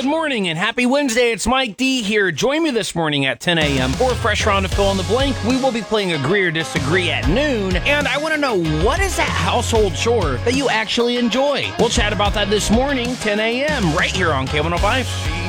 Good morning and happy Wednesday. It's Mike D here. Join me this morning at 10 a.m. for a fresh round of Fill in the Blank. We will be playing Agree or Disagree at noon. And I want to know, what is that household chore that you actually enjoy? We'll chat about that this morning, 10 a.m. right here on K105.